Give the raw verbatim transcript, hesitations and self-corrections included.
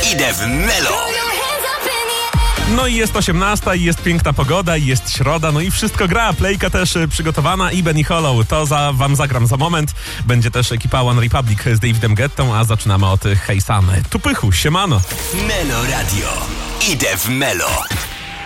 Idę w Melo. No i jest osiemnasta i jest piękna pogoda i jest środa, no i wszystko gra. Playka też y, przygotowana i Benny Hollow. To za, wam zagram za moment. Będzie też ekipa One Republic z Davidem Guettą, a zaczynamy od Hey Sam. Tu pychu, siemano. Melo Radio. Idę w Melo.